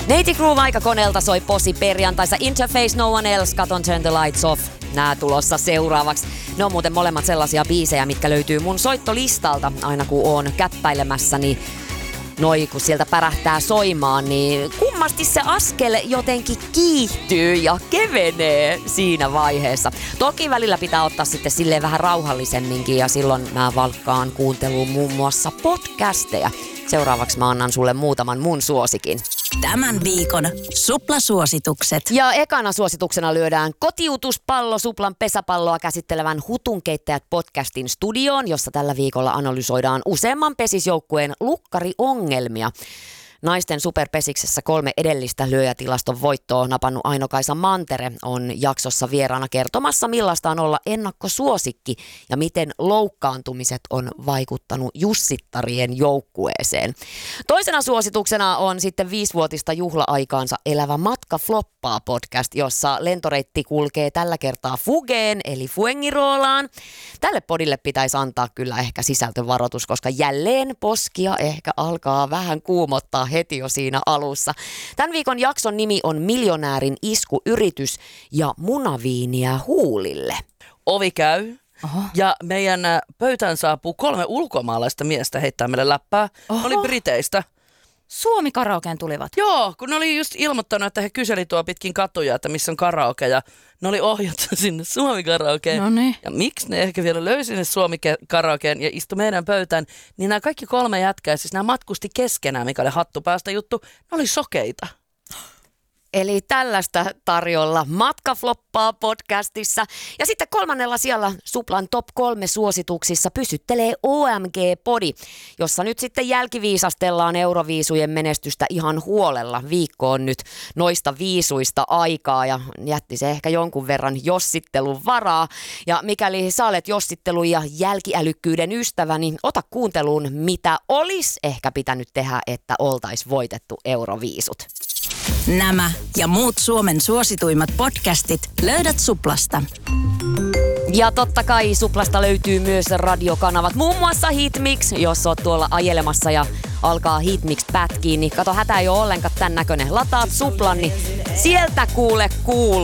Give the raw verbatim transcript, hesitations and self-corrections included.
Neiti Groove aikakoneelta soi posi perjantaissa. Interface, No One Else, Katon Turn the Lights Off. Nää tulossa seuraavaksi. Ne on muuten molemmat sellaisia biisejä, mitkä löytyy mun soittolistalta aina kun oon käppäilemässä, niin noi kun sieltä pärähtää soimaan, niin kummasti se askel jotenkin kiihtyy ja kevenee siinä vaiheessa. Toki välillä pitää ottaa sitten silleen vähän rauhallisemminkin ja silloin mä valkkaan kuunteluun muun muassa podcasteja. Seuraavaksi mä annan sulle muutaman mun suosikin. Tämän viikon suplasuositukset. Ja ekana suosituksena lyödään kotiutuspallo Suplan pesäpalloa käsittelevän Hutunkeittäjät podcastin studioon, jossa tällä viikolla analysoidaan useamman pesisjoukkueen lukkariongelmia. Naisten superpesiksessä kolme edellistä lyöjätilaston voittoa napannut Aino-Kaisa Mantere on jaksossa vieraana kertomassa, millaista on olla ennakkosuosikki ja miten loukkaantumiset on vaikuttanut jussittarien joukkueeseen. Toisena suosituksena on sitten viisivuotista juhla-aikaansa elävä Matka floppaa podcast, jossa lentoreitti kulkee tällä kertaa Fugeen eli Fuengiroolaan. Tälle podille pitäisi antaa kyllä ehkä sisältövaroitus, koska jälleen poskia ehkä alkaa vähän kuumottaa heti jo siinä alussa. Tämän viikon jakson nimi on Miljonäärin iskuyritys ja munaviiniä huulille. Ovi käy. Oho. Ja meidän pöytään saapuu kolme ulkomaalaista miestä heittää meille läppää. Oho. Oli Briteistä. Suomi karaokeen tulivat. Joo, kun ne oli just ilmoittanut, että he kyseli tuo pitkin katuja, että missä on karaoke, ja ne oli ohjattu sinne Suomi karaokeen. No niin. Ja miksi ne ehkä vielä löysi sinne Suomi karaokeen ja istui meidän pöytään, niin nämä kaikki kolme jätkää, siis nämä matkusti keskenään, mikä oli hattupäästä juttu, ne oli sokeita. Eli tällaista tarjolla Matka floppaa podcastissa. Ja sitten kolmannella siellä Suplan top kolme suosituksissa pysyttelee O M G-podi, jossa nyt sitten jälkiviisastellaan Euroviisujen menestystä ihan huolella. Viikko on nyt noista viisuista aikaa ja jätti se ehkä jonkun verran jossittelun varaa. Ja mikäli sä olet jossittelun ja jälkiälykkyyden ystävä, niin ota kuunteluun, mitä olisi ehkä pitänyt tehdä, että oltaisi voitettu Euroviisut. Nämä ja muut Suomen suosituimmat podcastit löydät Suplasta. Ja totta kai Suplasta löytyy myös radiokanavat, muun muassa Hitmix, jos oot tuolla ajelemassa ja alkaa Hitmix pätkiin, niin kato, hätä ei ole ollenkaan tän näköinen. Lataat Suplan, niin sieltä kuule kuuluu.